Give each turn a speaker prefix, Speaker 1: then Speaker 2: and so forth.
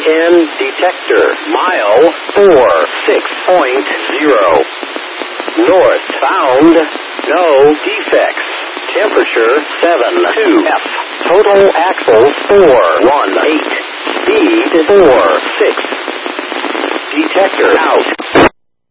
Speaker 1: DN detector. Mile 46.0. Northbound, no defects. Temperature 72F. Total axles 418. Speed 46. Detector out.